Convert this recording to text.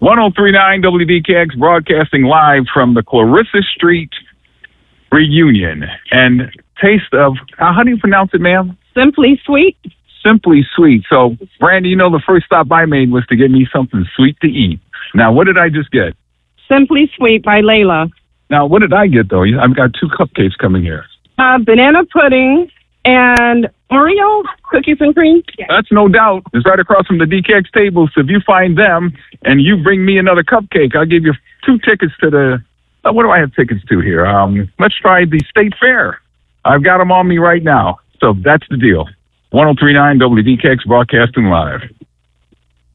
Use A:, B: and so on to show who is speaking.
A: 1039 WDKX broadcasting live from the Clarissa Street reunion and taste of, how do you pronounce it, ma'am?
B: Simply Sweet.
A: Simply Sweet. So, Brandy, you know the first stop I made was to get me something sweet to eat. Now, what did I just get?
B: Simply Sweet by Layla.
A: Now, what did I get, though? I've got 2 cupcakes coming here.
B: Banana pudding and Oreo cookies and cream.
A: That's no doubt. It's right across from the DKX table. So if you find them and you bring me another cupcake, I'll give you 2 tickets to the, what do I have tickets to here? Let's try the State Fair. I've got them on me right now. So that's the deal. 1039 WDKX broadcasting live.